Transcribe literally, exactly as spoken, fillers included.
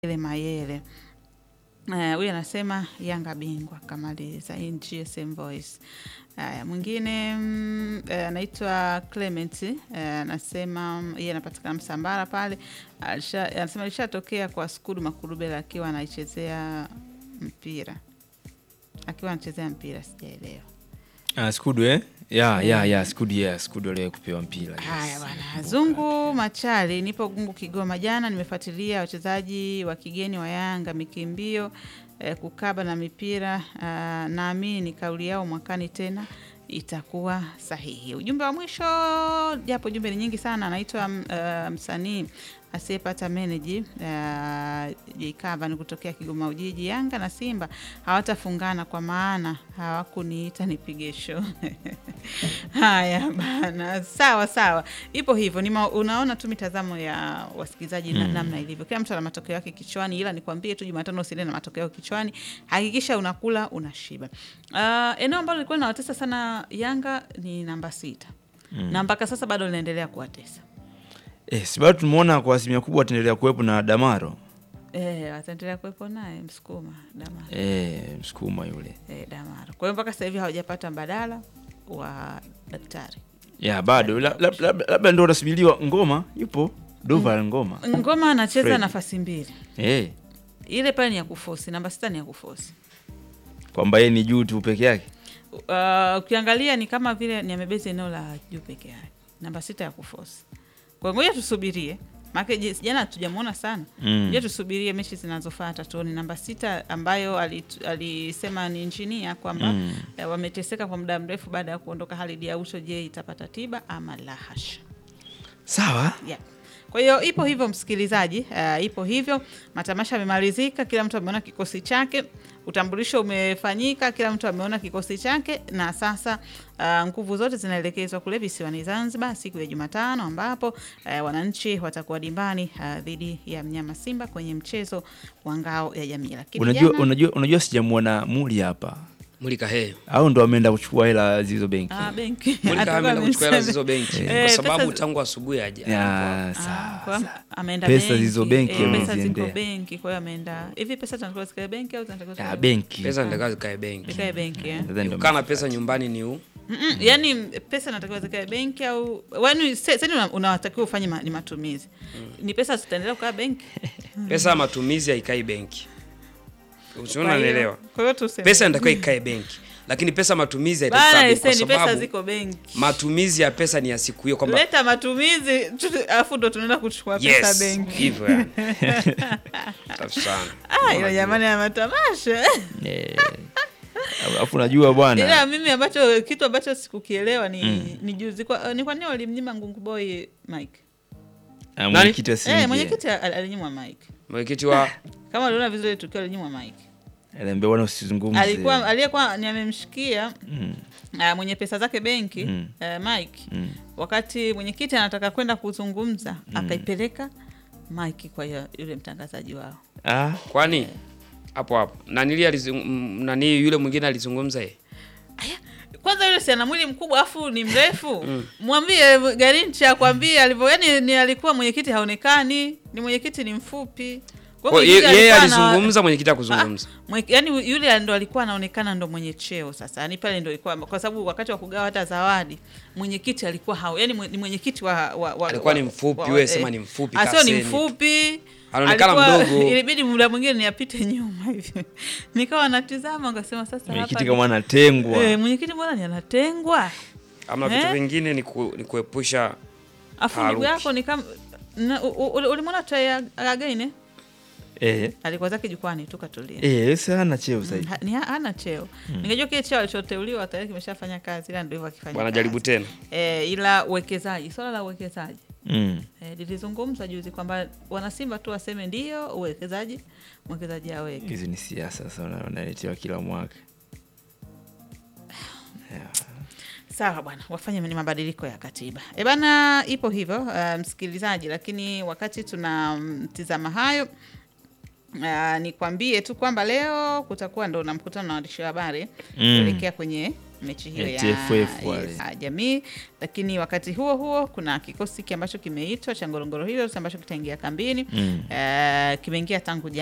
ile Mayele. Uh, huyu anasema Yanga bingwa kamaliza in G S M Voice. Haya, uh, mwingine anaitwa uh, Clement anasema uh, yeye anapatikana Msambara pale. Alisha, anasema alishatokea kwa Skudu Makurubela akiwa anaichezea mpira. Akiwa anachezea mpira sijaelewa. Ah, Skudu eh? Ya, ya, ya, Skudu ya, Skudu leo kupewa mpira. Yes. Haya bwana. Zungu Machali, nipo Gungu Kigoma. Jana nimefuatilia wachezaji wa kigeni wa Yanga mikimbio, eh, kukaba na mipira, uh, naamini kauli yao mwakani tena itakuwa sahihi. Ujumbe wa mwisho, japo jumbe ni nyingi sana, anaitwa uh, msanii asiyepata meneji uh, Jikava ni kutokea Kigoma Ujiji. Yanga na Simba hawatafungana kwa maana hawakuniita nipige show. Haya bana, sawa sawa. Ipo hivyo, ni unaona tu mitazamo ya wasikilizaji mm. namna ilivyo. Kila mtu ana matokeo yake kichwani, ila nikwambie tu Jumatano usiende na matokeo kichwani. Hakikisha unakula unashiba. Uh, eneo ambalo lilikuwa linawatesa sana Yanga ni namba sita. Mm. Na mpaka sasa bado linaendelea kuwatesa. Eh, sababu tumeona kwa asilimia kubwa ataendelea kuwepo na Damaro. Eh, ataendelea kuwepo naye Msukuma Damaro. Eh, Msukuma yule. Eh, Damaro. Kwa hiyo mpaka sasa hivi hawajapata mbadala wa daktari. Ya bado labda lab, lab, ndio unasubiriwa Ngoma yupo. Doval Ngoma. Ngoma anacheza Fred. Nafasi mbili. Eh. Ile pale ni ya kuforce, namba sita ni ya kuforce. Kwamba yeye ni juu tu peke yake. Uh, ukiangalia ni kama vile ni amebeza eneo la juu peke yake. Namba sita ya kuforce. Kwa ngoja tusubirie. Maana jana hatujamuona sana. Mm. Je, tusubirie mechi zinazofuata tuone namba sita ambayo alisema ali ni engineer kwamba mm. eh, wameteseka kwa muda mrefu baada ya kuondoka Khalid Aucho. Je, itapata tiba ama la hasha? Sawa. Yeah. Kwa hiyo ipo hivyo msikilizaji, uh, ipo hivyo. Matamasha yamemalizika, kila mtu ameona kikosi chake. Utambulisho umefanyika, kila mtu ameona kikosi chake, na sasa uh, nguvu zote zinaelekezwa kule visiwani Zanzibar siku ya Jumatano ambapo uh, wananchi watakuwa dimbani uh, dhidi ya mnyama Simba kwenye mchezo wa ngao ya jamii. Lakini unajua jana, unajua unajua sijamuona Muli hapa. Muli Kahe. Au ndo ameenda kuchukua hela zizo benki. Ah, benki. Muli Kahe ameenda kuchukua hela zizo benki kwa sababu tangu asubuhi haja. Ya, sawa. Ameenda benki. Pesa zizo benki, e, pesa ziko benki, kwa hiyo ameenda. Hivi pesa tunatakiwa zikae benki au tunatakiwa zikae benki? Pesa tunatakiwa zikae benki. Zikae benki eh. Kana pesa nyumbani ni u. Mm -mm, yani pesa natakiwa zikae benki au wani sasa unatakiwa ufanye ma, ni matumizi. Mm. Ni pesa zitaendelea kukaa benki. Pesa matumizi haikai benki. Unaelewa? Kwa hiyo tuseme pesa inatakiwa ikae benki. Lakini pesa matumizi haitakaa benki kwa sababu pesa ziko benki. Matumizi ya pesa ni ya siku hiyo kwamba leta matumizi afu ndo tunaenda kuchukua yes, pesa benki. Hivyo yani. Safi sana. Ah, ile jamani ya matamasha. Eh. Afu unajua bwana. Ila mimi ambacho kitu ambacho sikukielewa ni mm. ni juzi kwa ni kwa nini walimnyima Ngungu Boy Mike? Ah, mwenyekiti wa Eh, mwenyekiti alinyimwa Mike. Mwenyekiti wa kama uliona vizuri tukio alinyimwa Mike. Aliambia bwana usizungumze. Alikuwa aliyekuwa ni amemshikia mm. uh, mwenye pesa zake benki mm. uh, Mike mm. wakati mwenyekiti anataka kwenda kuzungumza mm. akaipeleka Mike kwa yule mtangazaji wao. Ah, kwani hapo hapo na nili nani yule mwingine alizungumza yeye. Aya, kwanza yule si ana mwili mkubwa afu ni mrefu. mm. Mwambie Garincha akwambie alivyo, yani ni alikuwa mwenyekiti haonekani, ni mwenyekiti ni mfupi. Kwa hiyo yeye alizungumza, mwenyekiti akuzungumza. Yaani yule ndo alikuwa anaonekana ndo mwenye cheo sasa. Yaani pale ndo ilikuwa kwa sababu wakati wa kugawa hata zawadi mwenyekiti alikuwa hao. Yaani ni mwenyekiti wa, wa, wa alikuwa ni mfupi, wewe sema ni mfupi kasi. Asio ni mfupi. Anaonekana mdogo. Ilibidi muda mwingine niapite nyuma hivi. Nikawa natizama ngasema sasa hapa. Mwenyekiti kama anatengwa. Eh, mwenyekiti mbona ni anatengwa? Ama vitu eh? vingine ni ku, ni kuepusha afu ndugu yako ni kama ulimwona try again eh? Eh. Alikuwa zake jukwani tu katulia. Eh, sasa hana cheo sasa. Mm, ni hana cheo. Mm. Ningejua kile cheo alichoteuliwa tayari kimeshafanya kazi, ila ndio hivyo akifanya. Wanajaribu tena. Eh, ila uwekezaji, swala la uwekezaji. Mm. Eh, nilizungumza juzi kwamba wana Simba tu waseme ndio uwekezaji, mwekezaji aweke. Hizi ni siasa sasa wanaletewa kila mwaka. Yeah. Sawa bwana, wafanye ni mabadiliko ya katiba. E bana, ipo hivyo uh, msikilizaji, lakini wakati tunamtizama hayo Uh, nikwambie tu kwamba leo kutakuwa ndo na mkutano na waandishi wa habari kuelekea mm. kwenye mechi hiyo Eh, ya, T F F wale. ya Jamii. Lakini wakati huo huo kuna kikosi ambacho kimeitwa cha Ngorongoro Heroes ambacho kitaingia kambini. Mm. Eh, kimeingia tangu